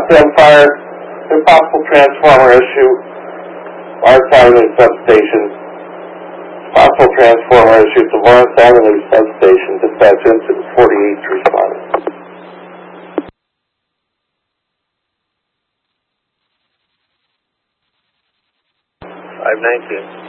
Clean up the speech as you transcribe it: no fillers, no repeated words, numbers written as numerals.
Scottsdale Fire, impossible transformer issue, Lawrence Avenue substation. Possible transformer issue to Lawrence Avenue substation. Dispatch incident 48 responded. 519.